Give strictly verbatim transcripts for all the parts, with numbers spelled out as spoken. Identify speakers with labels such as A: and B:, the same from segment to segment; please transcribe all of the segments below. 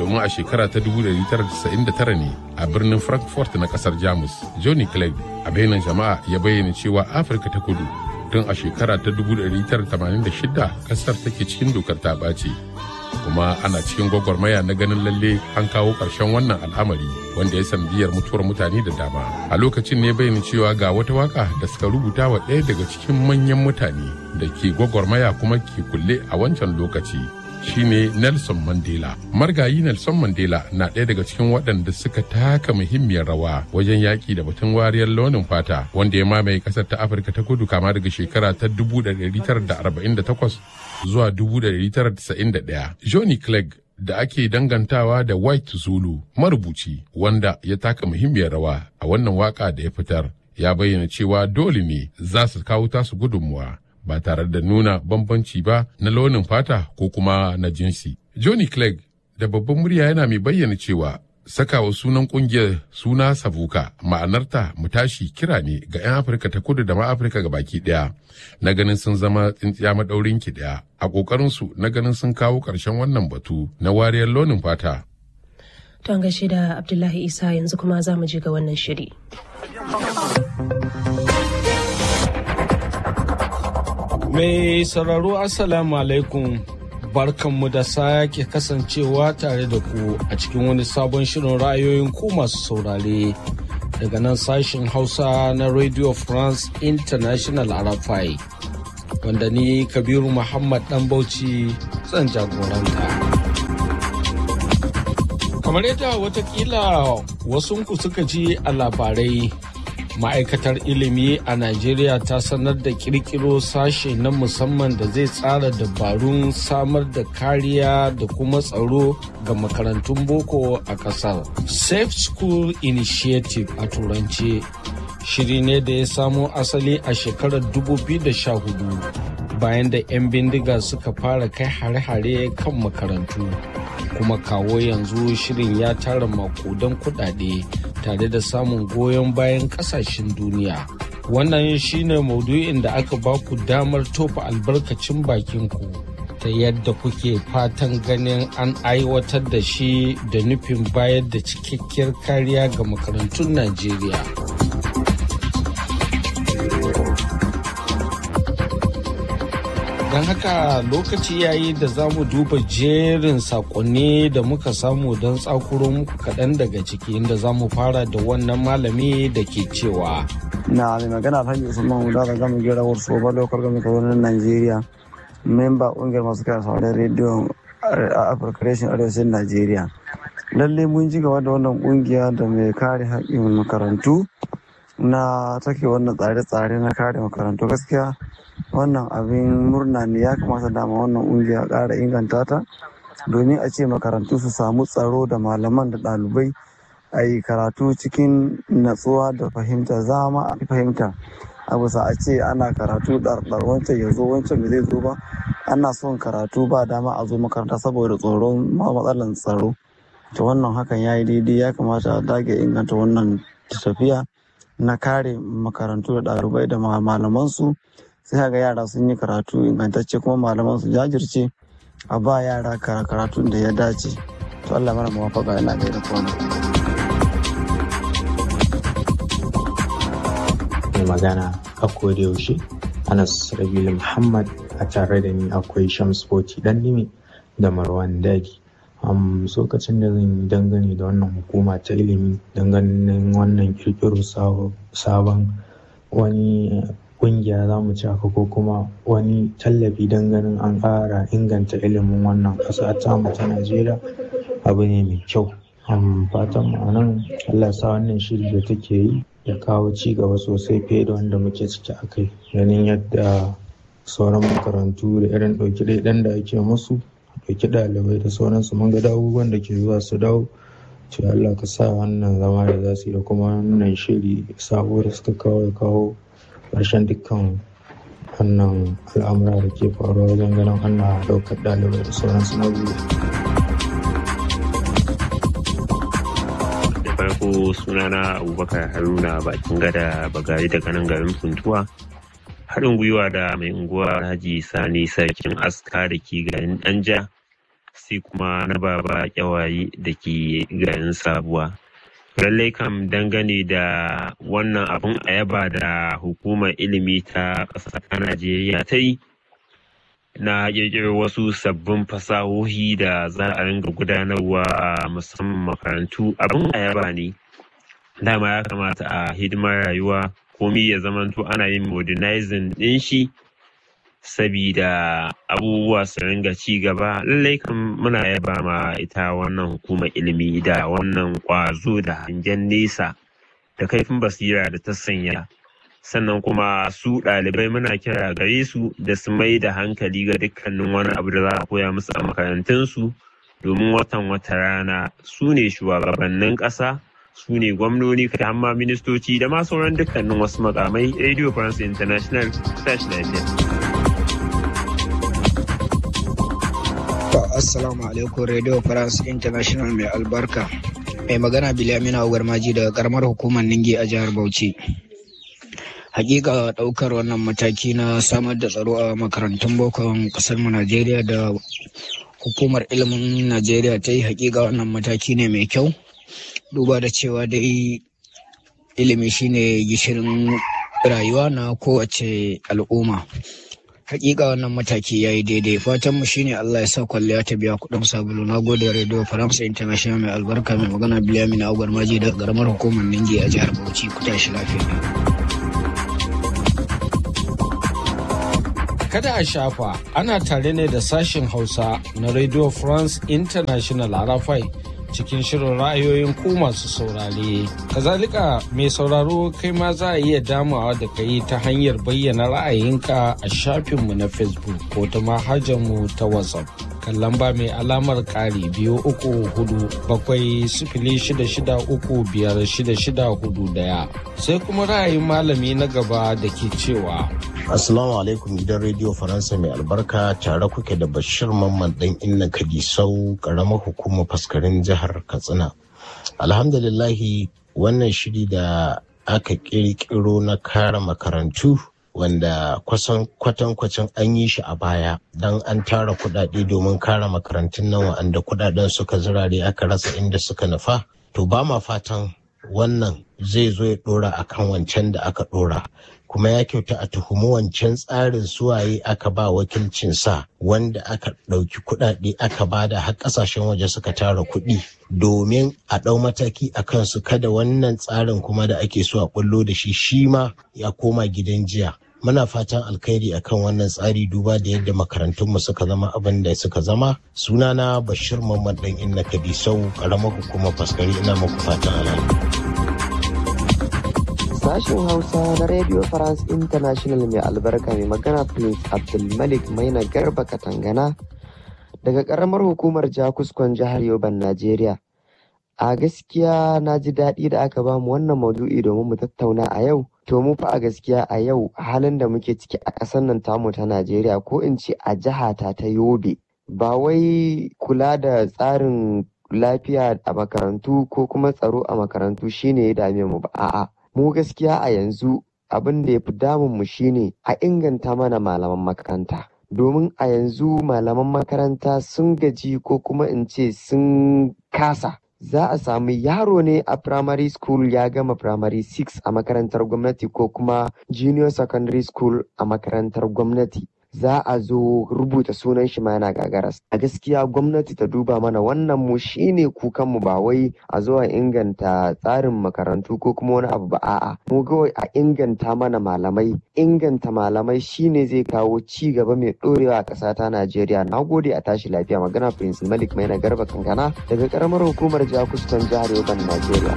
A: domin a shekara ta dubu ɗari tara da casa'in da tara ne a birnin Frankfurt na kasar Jamus, Johnny Clegg a bainar jama'a ya bayyana cewa Afirka ta Kudu tun a shekara ta dubu ɗari tara da tamanin da shida kasar take cikin dokar ta ɓace. Kuma ana cikin gwagwarmaya na ganin lalle an kawo ƙarshen wannan al'amari wanda ya sanadiyar mutuwar mutane da dama. A lokacin ne bayyana cewa ga wata waka da suka rubuta wa ɗaya daga cikin manyan mutane da ke gwagwarmaya kuma ke kulle a wancan lokaci shine Nelson Mandela. Margayi Nelson Mandela na ɗaya daga cikin waɗanda suka taka muhimmiyar rawa wajen yaƙi da batun wariyar launin fata wanda ya mamaye ƙasar ta Afirka ta Kudu kama daga shekara ta dubu ɗari tara da arba'in da takwas zuwa dubu ɗari tara da casa'in da ɗaya. Johnny Clegg da ake dangantawa da White Zulu, marubuci wanda ya taka muhimmiyar rawa a wannan waka da ya fitar, ya bayyana cewa dole ne za su kawo tasu gudunmuwa ba tare da nuna bambanci ba na launin fata ko kuma na jinsi. Johnny Clegg da babban murya yana mai bayyana cewa sakawa sunan kungiyar suna Savuka ma'anarta mu tashi kira ne ga 'yan Afirka ta Kudu da ma Afirka ga baki daya na ganin sun zama tsintsiya madaurin ki daya a kokarin su na ganin sun kawo karshen wannan batu na wariyar launin fata.
B: To an gaishe da Abdullahi Isa, yanzu kuma za mu je ga wannan shiri.
C: Mai sauraro Assalamu alaikum, barkanmu da sake kasancewa tare da ku a cikin wani sabon shirin ra'ayoyin ku masu saurare daga nan sashen Hausa na Radio France International R F I, wanda ni Kabiru Muhammad Dan Bauchi zan jagoranta. Kamar yadda watakila wasunku suka ji a labarai, ma'aikatar ilimi a Najeriya ta sanar da kirkiro sashe na musamman da zai tsara dabarun samar da kariya da kuma tsaro ga makarantun boko a ƙasar. Safe School Initiative a turance shiri ne da ya samo asali a shekarar dubu biyu da sha hudu bayan da 'yan bindiga suka fara kai hare-hare kan makarantu. Kuma kawo yanzu shirin ya tara makudan kudade tare da samun goyon bayan kasashen duniya. Wannan shine maudu'in da aka baku damar tofa albarkacin bakinku ta yadda kuke fatan ganin an aiwatar da shi da nufin bayar da cikakkiyar kariya ga makarantun Najeriya. Don haka lokaci yayi da za mu duba jerin sakonni da muka samu don tsakuro muku kaɗan daga ciki, inda za mu fara da wannan malami da ke cewa.
D: Na mai magana Alhaji Usman Huda daga gama gera wasu ba lokar gami kazonin Najeriya, memba ƙungiyar masu kira sauran rediyon a Afirka reshen arewacin Najeriya. Lalle mun ji gaba da wannan ƙungiya da mai kare haƙƙin makarantu na take wannan tsare-tsare na kare makarantu. Gaskiya wannan abin murna ne, ya kamata dama wannan ƙungiya ƙara inganta ta domin a ce makarantu su samu tsaro da malaman da ɗalibai a yi karatu cikin natsuwa da fahimta, zama a fahimta a bisa a ce ana karatu ɗarɗar wancan ya zo wancan bai zai zo ba. Ana son karatu ba dama a zo makaranta saboda tsoron matsalan tsaro. To wannan hakan ya yi daidai, ya kamata a dage inganta wannan tafiya na kare makarantu da ɗalibai da malamansu. Sai ga yara sun yi karatu ingantacce kuma malaman su jajirce a ba yara karatun da ya dace. To Allah mana mawafaka, yana da da kwana.
E: Mai magana a koda yaushe Anas Rabilu Muhammad, a tare da ni akwai Shamsfoti Ɗanlimi da Marwan Dadi. Um, lokacin da zan yi dangane da wannan hukuma ta ilimi dangane wannan kirkiro sabon wani kungiya za mu ci haka ko kuma wani tallafi don ganin an ƙara inganta ilimin wannan ƙasa ta mu ta Najeriya, abu ne mai kyau. Am fatan mu anan Allah sa wannan shiri da take yi ya kawo ci gaba sosai fiye da wanda muke ciki a kai, ganin yadda sauran makarantu da irin ɗauki ɗaiɗan da ake musu, ɗauki ɗalibai da sauransu, mun ga abubuwan da ke zuwa su dawo. Ce Allah ka sa wannan zama da za su yi da kuma wannan shiri sabo da suka kawo ya kawo ƙarshen dukkan wannan al'amura da ke faruwa wajen ganin ana ɗaukar ɗalibai da sauransu na biyu.
F: Da farko sunana Abubakar Haruna bakin gada Bagari daga nan garin Funtuwa. Haɗin gwiwa da mai unguwa Alhaji Sani Sarkin Aska da ke garin Danja sai kuma na baba kyawaye da ke garin Sabuwa. Lallai kam dangane da wannan abun a yaba da hukumar ilimi ta ƙasa ta Najeriya ta yi na ƙirƙiro wasu sabbin fasahohi da za a ringa gudanarwa a musamman makarantu abun a yaba ne. Dama ya kamata a hidimar rayuwa komi ya zamanto ana yin modernizing ɗin shi sabida abubuwa su ringa ci gaba. Lallai kam muna yaba ma ita wannan hukumar ilimi da wannan ƙwazo da hangen nesa da kaifin basira da ta sanya. Sannan kuma su ɗalibai muna kira gare su da su mai da hankali ga dukkanin wani abu da za a koya musu a makarantunsu, domin watan wata rana su ne shugabannin ƙasa, su ne gwamnoni, kai hamma ministoci da ma sauran dukkanin wasu makamai. Radio France International, tashi lafiya.
G: Assalamu alaikum Radio France International mai albarka. Mai magana Bilamina Ugarmaji daga karamar hukumar Ningi a jihar Bauchi. Hakika daukar wannan mataki na samar da tsaro a makarantun bokon kasar mu Najeriya da hukumar ilimin Najeriya ta yi, hakika wannan mataki ne mai kyau. Duba da cewa dai ilimi shine gishirin rayuwa na kowace al'umma. Hakika wannan mataki ya yi daidai. Fatan mu shine Allah ya sa kwalliya ta biya kuɗin sabulu. Na gode Radio France International mai albarka. Mai magana Bilamina Agwarmaji da karamar hukumar Ningi a jihar Bauchi. Ku tashi lafiya.
C: Kada a shafa, ana tare ne da sashen Hausa na Radio France International Arafai cikin shirin ra'ayoyin ku masu saurare. Kazalika mai sauraro kai ma za a iya damawa da kai ta hanyar bayyana ra'ayinka a shafinmu na Facebook ko ta manhajarmu ta WhatsApp. Kan lamba mai alamar ƙari biyu uku hudu bakwai sifili shida shida uku biyar shida shida hudu daya. Sai kuma ra'ayin malami na gaba da ke cewa
H: Assalamu alaikum gidan Radio Faransa mai albarka, tare kuke da Bashir Mamman dan Inna Kadisau, karamar hukumar faskarin jihar Katsina. Alhamdulillahi wannan shiri da aka kirkiro na kare makarantu wanda kwasan kwatankwacin an yi shi a baya don an tara kudade domin kare makarantun nan wa'anda kudaden suka zirare aka rasa inda suka nufa. To ba ma fatan wannan zai zo ya dora akan wancan da aka dora. Kuma ya kyauta a tuhumi wancan tsarin suwaye aka ba wakilcin sa wanda aka ɗauki kuɗaɗe aka bada har ƙasashen waje suka tara kuɗi domin a ɗau mataki a kansu, kada wannan tsarin kuma da ake so a ƙullo da shi shi ma ya koma gidan jiya. Muna fatan alkhairi akan wannan tsari duba da yadda makarantunmu suka zama abin da suka zama. Sunana Bashir Mamman dan Inna Kadisau, ƙaramar hukumar faskari, ina muku fatan alheri.
I: Sashen Hausa na Radio France International mai albarka, mai magana Prince Abdulmalik Maina Garba Katangana daga karamar hukumar Jakuskon jihar Yoban, Najeriya. A gaskiya na ji daɗi da aka ba mu wannan maudu'i domin mu tattauna a yau. To mu fa a gaskiya a yau halin da muke ciki a ƙasar nan tamu ta Najeriya, ko in ce a jihata ta Yobe, ba wai kula da tsarin lafiya a makarantu ko kuma tsaro a makarantu shine ya dame mu ba, a'a. Mu gaskiya a yanzu abin da ya fi damun mu shine a inganta mana malaman makaranta, domin a yanzu malaman makaranta sun gaji ko kuma in ce sun kasa. Za a samu yaro ne a primary school ya gama primary six a makarantar gwamnati ko kuma junior secondary school a makarantar gwamnati, za a zo rubuta sunan shi ma yana gagaras. A gaskiya gwamnati ta duba mana wannan, mu shine kukan mu, ba wai a zo a inganta tsarin makarantu ko kuma wani abu ba, a'a mu kawai a inganta mana malamai. Inganta malamai shine zai kawo ci gaba mai dorewa a ƙasa ta Najeriya. Na gode, a tashi lafiya. Magana Prince Malik Maina Garba Kankana daga karamar hukumar Jakustan jihar Yoban, Najeriya.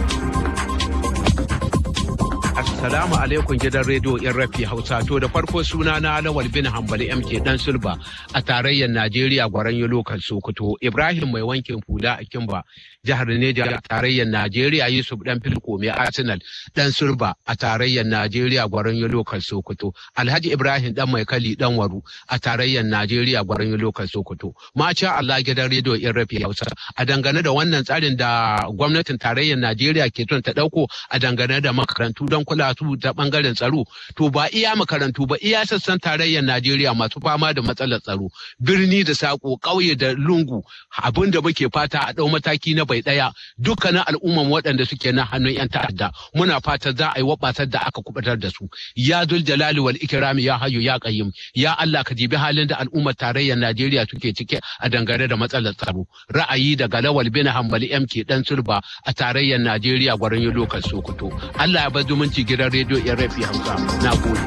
J: Assalamu alaikum gidan rediyo yan rafi Hausa. To da farko suna na Lawal bin Hambali M K Dan Sulba a tarayyar Najeriya, Gwaranyo Lokal Sokoto. Ibrahim mai wankin hula a Kimba jihar Neja a tarayyar Najeriya. Yusuf Dan Filko mai Arsenal Dan Sulba a tarayyar Najeriya, Gwaranyo Lokal Sokoto. Alhaji Ibrahim Dan Mai Kali Dan Waru a tarayyar Najeriya, Gwaranyo Lokal Sokoto. Masha Allah gidan rediyo yan rafi Hausa, a dangane da wannan tsarin da gwamnatin tarayyar Najeriya ke son ta dauko a dangane da makarantu don kula su ta bangaren tsaro to ba iya makarantu ba iya sassan tarayyar Najeriya masu fama da matsalar tsaro birni da sako ƙauye da lungu abin da muke fata a ɗau mataki na bai ɗaya dukkanin al'umman waɗanda suke na hannun 'yan ta'adda muna fata za a yi wabasar da aka kubutar da su ya zul jalali wal ikrami ya hayyu ya qayyim ya Allah ka jibi halin da al'ummar tarayyar Najeriya suke cike a dangane da matsalar tsaro ra'ayi daga Lawal bin Hambali M K dan Sulba a tarayyar Najeriya gwarin lokacin Sokoto Allah ya bar zumunci gidan rediyo R F I Hausa na gode.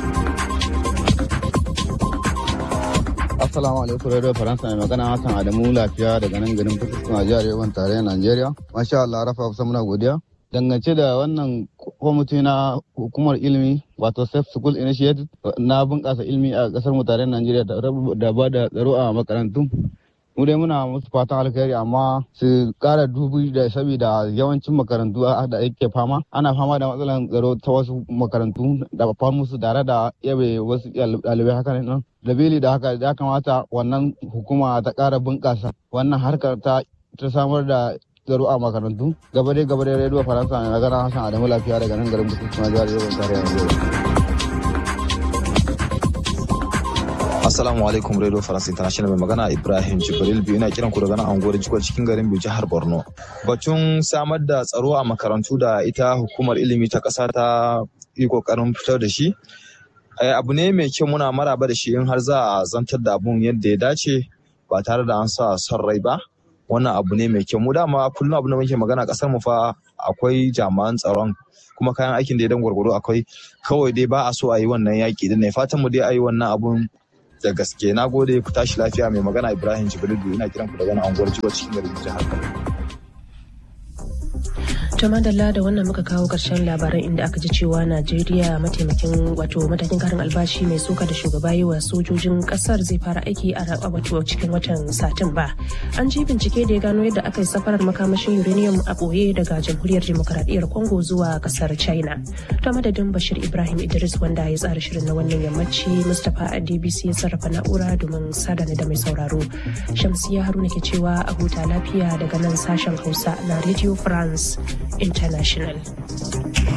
K: Assalamu alaikum Radio Faransa mai magana Hassan Adamu lafiya daga nan garin Fitiskun a jihar Yobe tarayyar Najeriya. Masha Allah rafa kusa muna godiya. Dangance da wannan kwamiti na hukumar ilimi wato Safe School Initiative na bunƙasa ilimi a ƙasar mu tarayyar Najeriya da ba da tsaro a makarantu. Mu dai muna musu fatan alkhairi amma su ƙara dubi da saboda yawancin makarantu da ake fama ana fama da matsalar tsaro ta wasu makarantu da fa musu tare da yabe wasu ɗalibai haka nan. Dabili da haka ya kamata wannan hukuma ta ƙara bunƙasa wannan harkar ta ta samar da tsaro a makarantu. Gaba dai gaba dai Radio Faransa mai magana Hassan Adamu lafiya daga nan garin Bukutun jihar Yobe tarayyar Najeriya.
L: Assalamu alaikum Radio France International mai magana Ibrahim Jibril biyu ina kiran ku daga nan anguwar Jikwal cikin garin Biyu jihar Borno. Batun samar da tsaro a makarantu da ita hukumar ilimi ta ƙasa ta yi kokarin fitar da shi. Abu ne mai kyau muna maraba da shi in har za a zantar da abun yadda ya dace ba tare da an sa son rai ba. Wannan abu ne mai kyau mu dama kullum abu da muke magana ƙasar mu fa akwai jami'an tsaron kuma kayan aikin da ya dan gwargwaro akwai kawai dai ba a so a yi wannan yaƙi din ne fatan mu dai a yi wannan abun da gaske. Na gode ku tashi lafiya mai magana Ibrahim Jibril ina kiran ku daga nan anguwar Jigo cikin garin jihar Kano.
B: To madalla da wannan muka kawo ƙarshen labaran inda aka ji cewa Najeriya mataimakin wato matakin karin albashi mai soka da shugaba yi wa sojojin ƙasar zai fara aiki a wato cikin watan Satumba. An ji bincike da ya gano yadda aka yi safarar makamashin uranium a ɓoye daga jamhuriyar demokaradiyyar Congo zuwa ƙasar China. Ta madadin Bashir Ibrahim Idris wanda ya tsara shirin na wannan yammaci Mustapha a D B C ya sarrafa na'ura domin sadana da mai sauraro. Shamsiya Haruna ke cewa a huta lafiya daga nan sashen Hausa na Radio France International.